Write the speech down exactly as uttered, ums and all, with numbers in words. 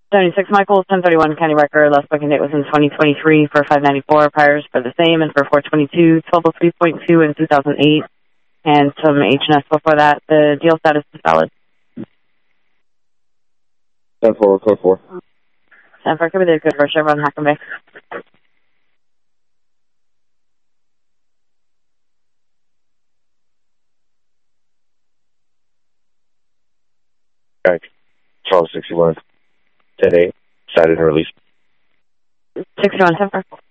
seventy-six Michael, ten thirty-one County record. Last booking date was in twenty twenty-three for five ninety-four. Priors for the same, and for four twenty-two, twelve oh three point two in two thousand eight, and some H and S before that. The deal status is valid. ten four, code four. ten four, could be the good for Chevron Hackam Bay. All right. twelve sixty-one, ten eight, cited and released. sixty-one, ten four.